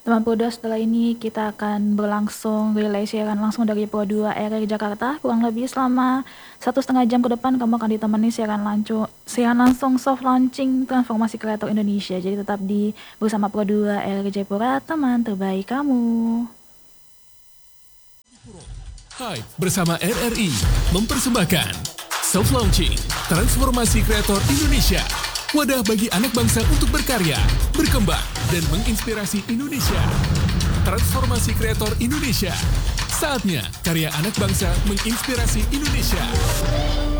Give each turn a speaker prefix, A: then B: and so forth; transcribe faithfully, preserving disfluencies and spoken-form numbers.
A: Teman Poda, setelah ini kita akan berlangsung relay siaran langsung dari Pro dua R R Jakarta. Kurang lebih selama satu setengah jam ke depan kamu akan ditemani siaran langsung, siaran langsung soft launching transformasi kreator Indonesia. Jadi tetap di bersama Pro dua R R Jayapura, teman terbaik kamu.
B: Hai, bersama R R I mempersembahkan soft launching transformasi kreator Indonesia. Wadah bagi anak bangsa untuk berkarya, berkembang, dan menginspirasi Indonesia. Transformasi kreator Indonesia. Saatnya karya anak bangsa menginspirasi Indonesia.